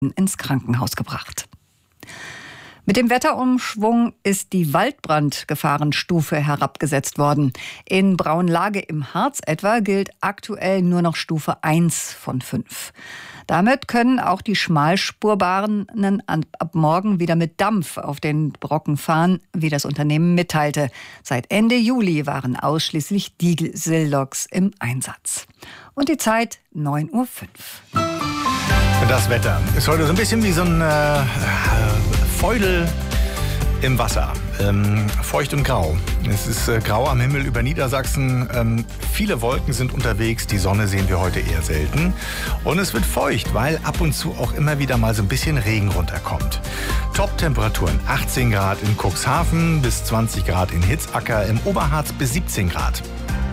ins Krankenhaus gebracht. Mit dem Wetterumschwung ist die Waldbrandgefahrenstufe herabgesetzt worden. In Braunlage im Harz etwa gilt aktuell nur noch Stufe 1 von 5. Damit können auch die Schmalspurbahnen ab morgen wieder mit Dampf auf den Brocken fahren, wie das Unternehmen mitteilte. Seit Ende Juli waren ausschließlich Dieselloks im Einsatz. Und die Zeit 9:05 Uhr. Das Wetter ist heute so ein bisschen wie so ein Feudel im Wasser. Feucht und grau. Es ist grau am Himmel über Niedersachsen. Viele Wolken sind unterwegs. Die Sonne sehen wir heute eher selten. Und es wird feucht, weil ab und zu auch immer wieder mal so ein bisschen Regen runterkommt. Top-Temperaturen 18 Grad in Cuxhaven bis 20 Grad in Hitzacker, im Oberharz bis 17 Grad.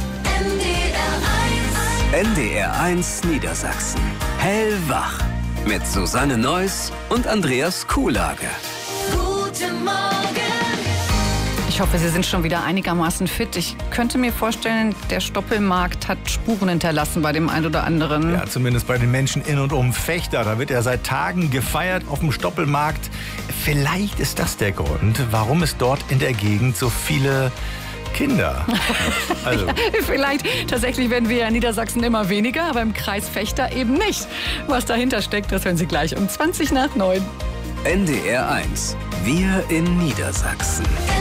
NDR1 Niedersachsen. Hellwach. Mit Susanne Neuss und Andreas Kuhlage. Guten Morgen. Ich hoffe, Sie sind schon wieder einigermaßen fit. Ich könnte mir vorstellen, der Stoppelmarkt hat Spuren hinterlassen bei dem einen oder anderen. Ja, zumindest bei den Menschen in und um Vechta. Da wird ja seit Tagen gefeiert auf dem Stoppelmarkt. Vielleicht ist das der Grund, warum es dort in der Gegend so viele Kinder. Also. Vielleicht tatsächlich werden wir ja in Niedersachsen immer weniger, aber im Kreis Vechta eben nicht. Was dahinter steckt, das hören Sie gleich um 20 nach 9. NDR1. Wir in Niedersachsen.